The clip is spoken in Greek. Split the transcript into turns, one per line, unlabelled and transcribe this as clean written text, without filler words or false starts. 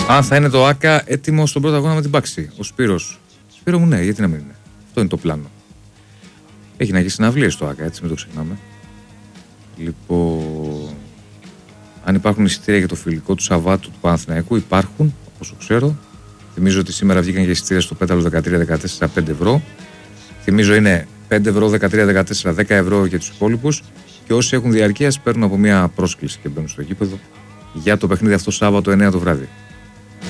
Αν θα είναι το ΆΚΑ έτοιμο στον πρώτο αγώνα με την Πάξη. Ο Σπύρος. Σπύρο μου, ναι, γιατί να μην είναι. Αυτό είναι το πλάνο. Έχει να έχει συναυλίες στο ΆΚΑ, έτσι μην το ξεχνάμε. Λοιπόν, αν υπάρχουν εισιτήρια για το φιλικό του Σαββάτου του Παναθηναϊκού, υπάρχουν, όπως ξέρω. Θυμίζω ότι σήμερα βγήκαν για εισιτήρια στο πέταλο 13-14, 5 ευρώ. Θυμίζω είναι 5 ευρώ, 13-14, 10 ευρώ για τους υπόλοιπους. Και όσοι έχουν διαρκείας παίρνουν από μια πρόσκληση και μπαίνουν στο γήπεδο για το παιχνίδι αυτό Σάββατο 9 το βράδυ.